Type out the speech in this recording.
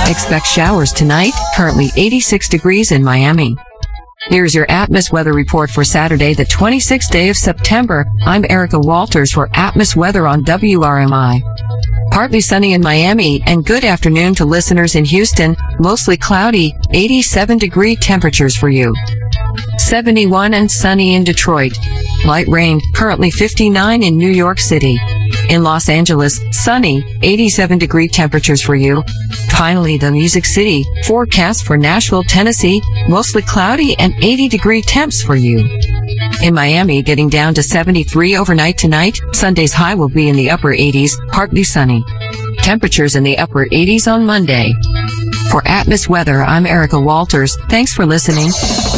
Expect showers tonight, currently 86 degrees in Miami. Here's your Atmos weather report for Saturday, the 26th day of September. I'm Erica Walters for Atmos weather on WRMI. Partly sunny in Miami, and good afternoon to listeners in Houston. Mostly cloudy, 87-degree temperatures for you. 71 and sunny in Detroit. Light rain, currently 59 in New York City. In Los Angeles, sunny, 87-degree temperatures for you. Finally, the Music City, forecast for Nashville, Tennessee, mostly cloudy and 80-degree temps for you. In Miami, getting down to 73 overnight tonight. Sunday's high will be in the upper 80s, partly sunny. Temperatures in the upper 80s on Monday. For Atmos weather, I'm Erica Walters. Thanks for listening.